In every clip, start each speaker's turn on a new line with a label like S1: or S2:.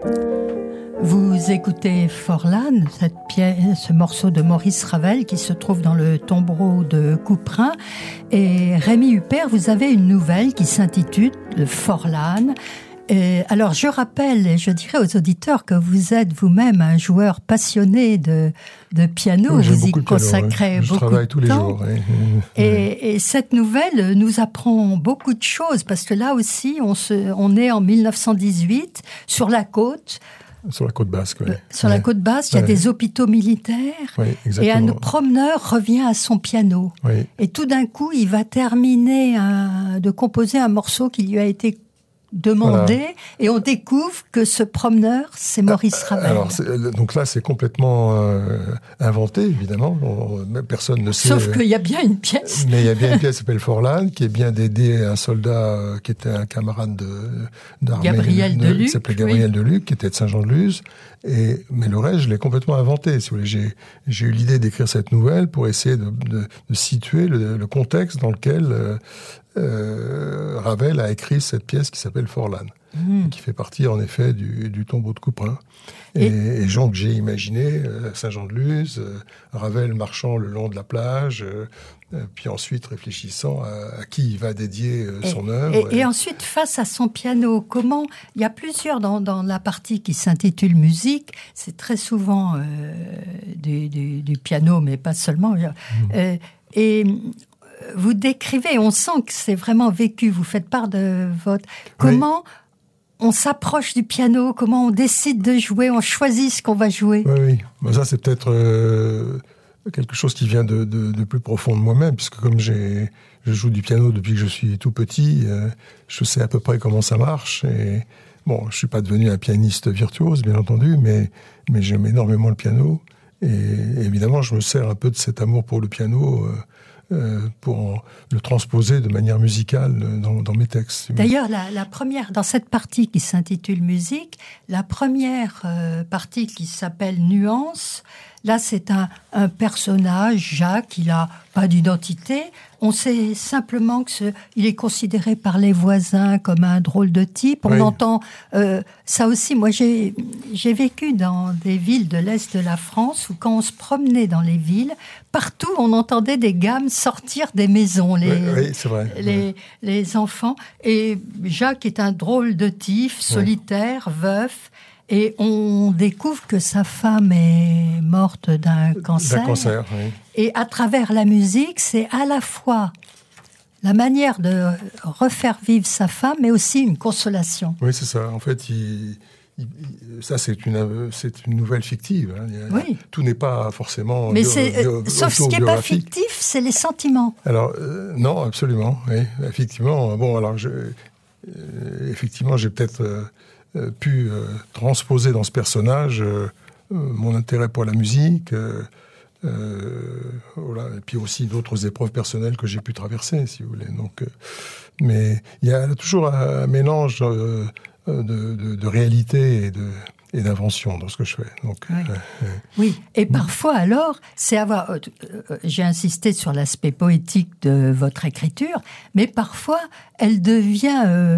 S1: Vous écoutez Forlane, cette pièce, ce morceau de Maurice Ravel qui se trouve dans le tombereau de Couperin. Et Rémi Huppert, vous avez une nouvelle qui s'intitule Forlane. Et alors, je rappelle, et je dirais aux auditeurs que vous êtes vous-même un joueur passionné de piano.
S2: Oui,
S1: vous y consacrez beaucoup de temps.
S2: Je travaille tous les jours. Oui.
S1: Et cette nouvelle nous apprend beaucoup de choses, parce que là aussi, on est en 1918, sur la côte.
S2: Sur la côte basque, oui.
S1: Sur la côte basque, il y a des hôpitaux militaires.
S2: Oui,
S1: et un promeneur revient à son piano.
S2: Oui.
S1: Et tout d'un coup, il va terminer de composer un morceau qui lui a été demandé, voilà. Et on découvre que ce promeneur, c'est Maurice Ravel.
S2: Alors, donc là, c'est complètement inventé, évidemment. Personne ne sait.
S1: Sauf qu'il y a bien une pièce.
S2: Mais il y a bien une pièce qui s'appelle Forlane, qui est bien dédiée à un soldat qui était un camarade d'armée.
S1: Gabriel Deluc.
S2: Qui s'appelait Gabriel Deluc, qui était de Saint-Jean-de-Luz. Mais le reste, je l'ai complètement inventé. Si vous voulez, j'ai eu l'idée d'écrire cette nouvelle pour essayer de situer le contexte dans lequel Ravel a écrit cette pièce qui s'appelle Forlane, qui fait partie en effet du tombeau de Couperin. Et gens que j'ai imaginés, Saint-Jean-de-Luz, Ravel marchant le long de la plage, puis ensuite réfléchissant à qui il va dédier son œuvre.
S1: Et ensuite, face à son piano, comment... Il y a plusieurs dans la partie qui s'intitule musique, c'est très souvent du piano, mais pas seulement. Et vous décrivez, on sent que c'est vraiment vécu, vous faites part de votre... Comment on s'approche du piano, comment on décide de jouer, on choisit ce qu'on va jouer.
S2: Oui. Ben ça, c'est peut-être quelque chose qui vient de plus profond de moi-même, puisque comme je joue du piano depuis que je suis tout petit, je sais à peu près comment ça marche. Et bon, je suis pas devenu un pianiste virtuose, bien entendu, mais j'aime énormément le piano. Et évidemment, je me sers un peu de cet amour pour le piano pour le transposer de manière musicale dans mes textes.
S1: D'ailleurs, la première, dans cette partie qui s'intitule musique, la première partie qui s'appelle Nuance, là c'est un personnage, Jacques, il n'a pas d'identité. On sait simplement qu'il est considéré par les voisins comme un drôle de type. On entend ça aussi. Moi, j'ai vécu dans des villes de l'Est de la France où quand on se promenait dans les villes, partout on entendait des gammes sortir des maisons,
S2: c'est vrai.
S1: les enfants. Et Jacques est un drôle de type, solitaire, veuf. Et on découvre que sa femme est morte d'un cancer.
S2: D'un cancer, oui.
S1: Et à travers la musique, c'est à la fois la manière de refaire vivre sa femme, mais aussi une consolation.
S2: Oui, c'est ça. En fait, ça, c'est une nouvelle fictive. Hein.
S1: Oui.
S2: Tout n'est pas forcément
S1: sauf ce qui n'est pas fictif, c'est les sentiments.
S2: Alors, non, absolument. Oui, effectivement. Bon, alors, effectivement, j'ai peut-être... pu transposer dans ce personnage mon intérêt pour la musique, voilà, et puis aussi d'autres épreuves personnelles que j'ai pu traverser, si vous voulez. Donc, mais il y a toujours un mélange de réalité et d'invention dans ce que je fais. Donc,
S1: oui, et parfois alors, c'est avoir... j'ai insisté sur l'aspect poétique de votre écriture, mais parfois, elle devient...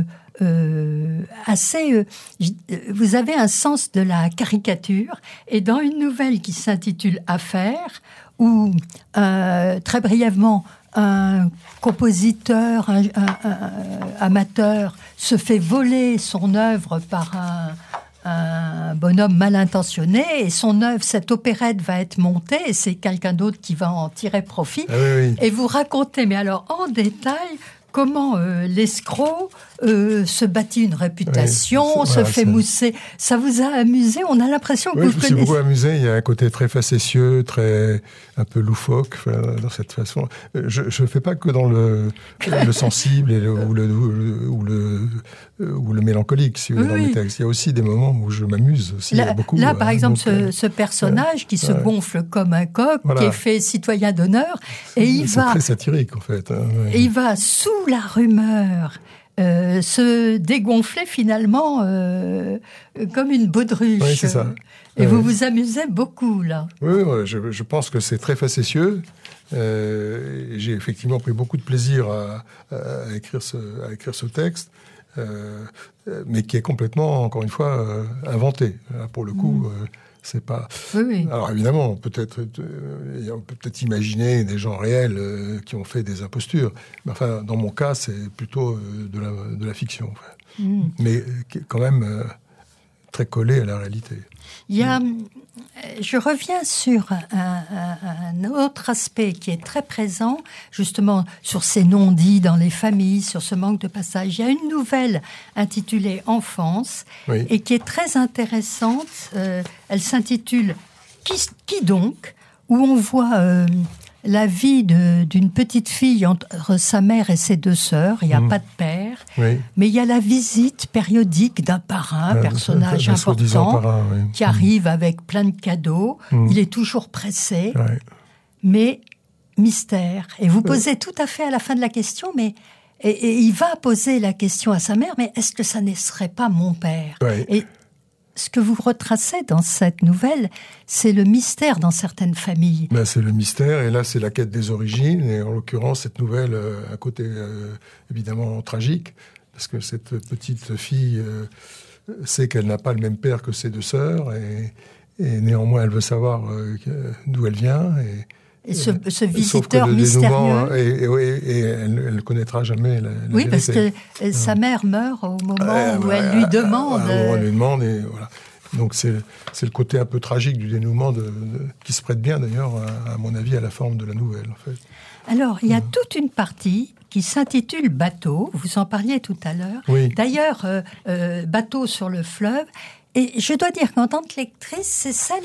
S1: vous avez un sens de la caricature, et dans une nouvelle qui s'intitule Affaires, où très brièvement un compositeur, un amateur se fait voler son œuvre par un bonhomme mal intentionné, et son œuvre, cette opérette va être montée, et c'est quelqu'un d'autre qui va en tirer profit. Et vous racontez, mais alors en détail, comment l'escroc se bâtit une réputation, fait mousser. Ça vous a amusé? On a l'impression que vous connaissez...
S2: Oui, je me suis beaucoup amusé. Il y a un côté très facétieux, un peu loufoque dans cette façon. Je ne fais pas que dans le sensible ou le mélancolique, si vous voulez, dans mes textes. Il y a aussi des moments où je m'amuse aussi beaucoup.
S1: Là, par exemple, ce personnage qui se gonfle comme un coq, qui est fait citoyen d'honneur, c'est
S2: très satirique, en fait.
S1: Et il va, sous la rumeur, se dégonfler finalement comme une baudruche.
S2: Oui, c'est ça.
S1: Et vous vous amusez beaucoup, là.
S2: Oui, je pense que c'est très facétieux. J'ai effectivement pris beaucoup de plaisir à écrire ce texte. mais qui est complètement, encore une fois, inventé. Là, pour le coup, c'est pas...
S1: Oui.
S2: Alors évidemment, on peut peut-être imaginer des gens réels qui ont fait des impostures. Mais enfin, dans mon cas, c'est plutôt de la fiction. Mais quand même très collé à la réalité.
S1: Je reviens sur un autre aspect qui est très présent, justement sur ces non-dits dans les familles, sur ce manque de passage. Il y a une nouvelle intitulée « Enfance » et qui est très intéressante. Elle s'intitule « Qui donc ?», où on voit la vie d'une petite fille entre sa mère et ses 2 sœurs. Il n'y a pas de père, mais il y a la visite périodique d'un parrain, personnage important, qui arrive avec plein de cadeaux. Il est toujours pressé, mais mystère. Et vous posez tout à fait à la fin de la question, mais et il va poser la question à sa mère, mais est-ce que ça ne serait pas mon père ? Et ce que vous retracez dans cette nouvelle, c'est le mystère dans certaines familles.
S2: C'est le mystère, et là c'est la quête des origines, et en l'occurrence cette nouvelle a un côté évidemment tragique, parce que cette petite fille sait qu'elle n'a pas le même père que ses 2 sœurs, et néanmoins elle veut savoir d'où elle vient,
S1: et ce visiteur mystérieux...
S2: Et elle ne connaîtra jamais la vérité.
S1: Parce que sa mère meurt au moment où elle lui demande...
S2: Elle lui demande, et voilà. Donc c'est le côté un peu tragique du dénouement qui se prête bien, d'ailleurs, à mon avis, à la forme de la nouvelle, en fait.
S1: Alors, il y a toute une partie qui s'intitule « Bateau ». Vous en parliez tout à l'heure. D'ailleurs, « Bateau sur le fleuve ». Et je dois dire qu'en tant que lectrice, c'est celle...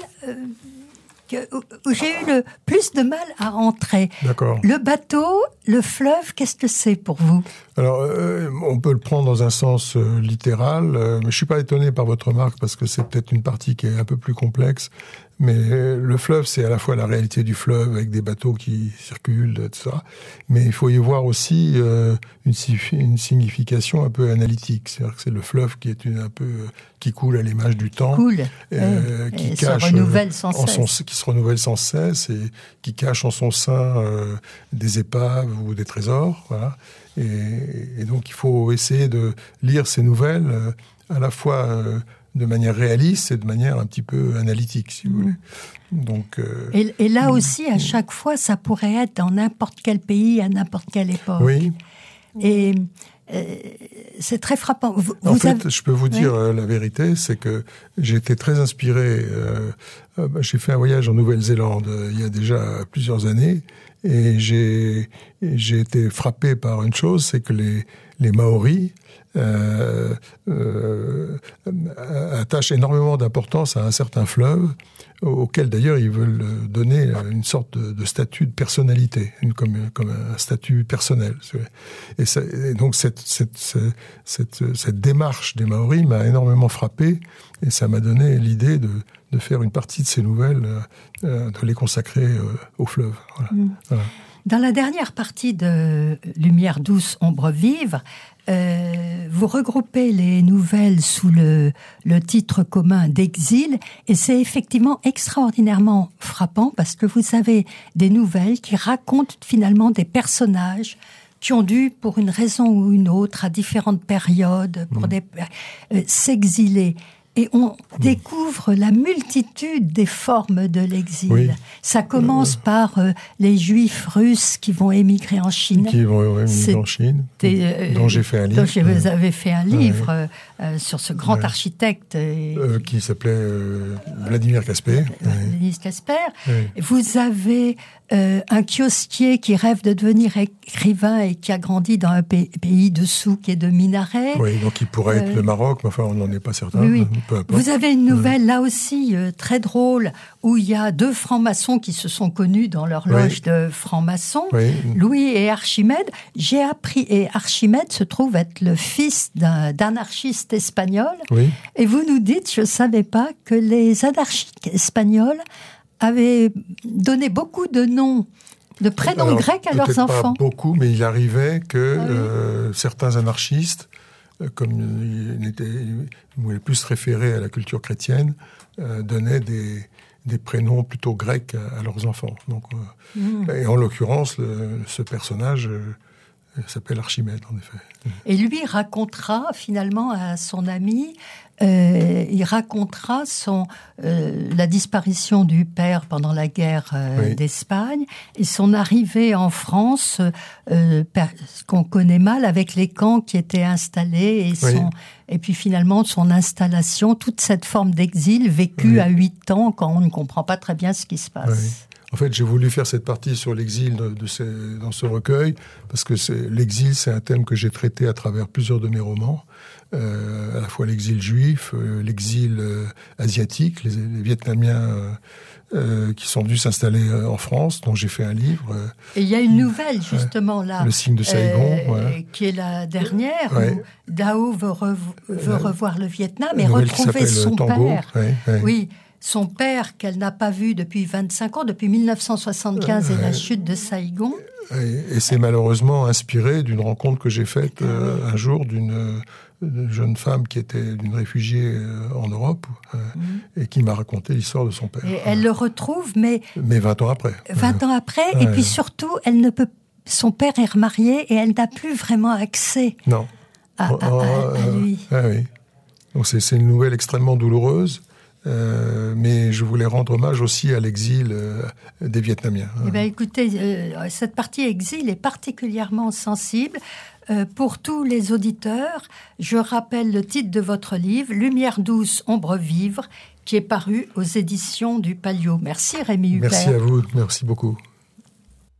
S1: où j'ai eu le plus de mal à entrer.
S2: D'accord.
S1: Le bateau, le fleuve, qu'est-ce que c'est pour vous ?
S2: Alors, on peut le prendre dans un sens littéral, mais je ne suis pas étonné par votre remarque, parce que c'est peut-être une partie qui est un peu plus complexe. Mais le fleuve, c'est à la fois la réalité du fleuve, avec des bateaux qui circulent, etc. Mais il faut y voir aussi une signification un peu analytique. C'est-à-dire que c'est le fleuve qui est qui coule à l'image du temps. Qui cache,
S1: se renouvelle sans cesse.
S2: Qui se renouvelle sans cesse, et qui cache en son sein des épaves ou des trésors. Voilà. Et donc il faut essayer de lire ces nouvelles à la fois... de manière réaliste et de manière un petit peu analytique, si vous voulez. Donc,
S1: et là aussi, à chaque fois, ça pourrait être dans n'importe quel pays, à n'importe quelle époque.
S2: Oui.
S1: Et c'est très frappant.
S2: En fait, je peux vous dire la vérité, c'est que j'ai été très inspiré. J'ai fait un voyage en Nouvelle-Zélande il y a déjà plusieurs années, et j'ai été frappé par une chose, c'est que les Maoris attachent énormément d'importance à un certain fleuve, auquel d'ailleurs ils veulent donner une sorte de statut de personnalité, comme un statut personnel. Et donc cette démarche des Maoris m'a énormément frappé, et ça m'a donné l'idée de faire une partie de ces nouvelles, de les consacrer au fleuve. Voilà. Voilà.
S1: Dans la dernière partie de Lumière douce, ombre vive, vous regroupez les nouvelles sous le titre commun d'Exil, et c'est effectivement extraordinairement frappant, parce que vous avez des nouvelles qui racontent finalement des personnages qui ont dû, pour une raison ou une autre, à différentes périodes, s'exiler. Et on découvre la multitude des formes de l'exil. Ça commence par les Juifs russes qui vont émigrer en Chine.
S2: Qui vont émigrer en Chine, dont j'ai fait un livre.
S1: Vous avez fait un livre sur ce grand architecte.
S2: Qui s'appelait Vladimir Casper.
S1: Vladimir Casper. Vous avez un kiosquier qui rêve de devenir écrivain et qui a grandi dans un pays dessous qui est de minaret.
S2: Oui, donc il pourrait être le Maroc, mais enfin on n'en est pas certain.
S1: Oui. Vous avez une nouvelle, là aussi, très drôle, où il y a 2 francs-maçons qui se sont connus dans leur loge de francs-maçons, Louis et Archimède. J'ai appris, et Archimède se trouve être le fils d'un anarchiste espagnol. Et vous nous dites, je ne savais pas, que les anarchistes espagnols avaient donné beaucoup de noms, de prénoms grecs à leurs enfants.
S2: Pas beaucoup, mais il arrivait que certains anarchistes, comme ils voulaient plus se référer à la culture chrétienne, donnaient des prénoms plutôt grecs à leurs enfants. Donc, et en l'occurrence, ce personnage Il s'appelle Archimède, en effet.
S1: Et lui racontera finalement à son ami, il racontera la disparition du père pendant la guerre d'Espagne et son arrivée en France, qu'on connaît mal, avec les camps qui étaient installés et puis finalement son installation, toute cette forme d'exil vécue à 8 ans quand on ne comprend pas très bien ce qui se passe.
S2: Oui. En fait, j'ai voulu faire cette partie sur l'exil dans ce recueil, parce que l'exil, c'est un thème que j'ai traité à travers plusieurs de mes romans, à la fois l'exil juif, l'exil asiatique, les Vietnamiens qui sont venus s'installer en France, dont j'ai fait un livre.
S1: Et il y a une nouvelle, justement, là.
S2: Le signe de Saigon.
S1: Qui est la dernière, où Dao veut revoir le Vietnam et retrouver son père. Oui. Son père, qu'elle n'a pas vu depuis 25 ans, depuis 1975 et la chute de Saigon.
S2: Et c'est malheureusement inspiré d'une rencontre que j'ai faite un jour d'une jeune femme qui était d'une réfugiée en Europe et qui m'a raconté l'histoire de son père.
S1: Et elle le retrouve, mais
S2: 20 ans après.
S1: 20 ans après, et puis surtout, son père est remarié et elle n'a plus vraiment accès à lui.
S2: Oui. Donc c'est une nouvelle extrêmement douloureuse. Mais je voulais rendre hommage aussi à l'exil des Vietnamiens.
S1: Eh bien, écoutez, cette partie exil est particulièrement sensible. Pour tous les auditeurs, je rappelle le titre de votre livre, « Lumière douce, ombre vive », qui est paru aux éditions du Palio. Merci Rémi Huppert.
S2: Merci à vous, merci beaucoup.